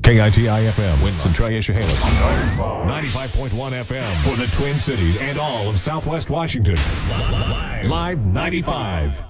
KITI-FM, Winston, Tri-Chehalis. 95.1 FM for the Twin Cities and all of Southwest Washington. Live 95.